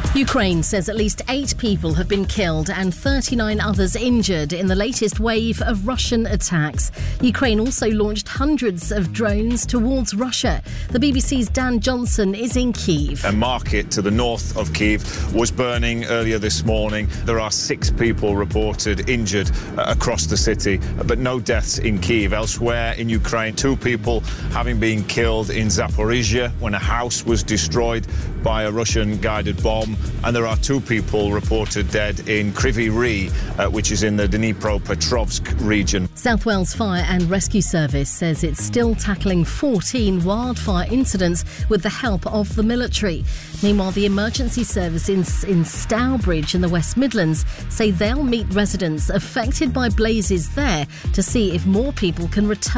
Ukraine says at least 8 people have been killed and 39 others injured in the latest wave of Russian attacks. Ukraine also launched hundreds of drones towards Russia. The BBC's Dan Johnson is in Kyiv. A market to the north of Kyiv was burning earlier this morning. There are 6 people reported injured across the city, but no deaths in Kyiv. Elsewhere in Ukraine, 2 people having been killed in Zaporizhia when a house was destroyed by a Russian-guided bomb. And there are 2 people reported dead in Kryvyi Rih, which is in the Dnipropetrovsk region. South Wales Fire and Rescue Service says it's still tackling 14 wildfire incidents with the help of the military. Meanwhile, the emergency service in Stourbridge in the West Midlands say they'll meet residents affected by blazes there to see if more people can return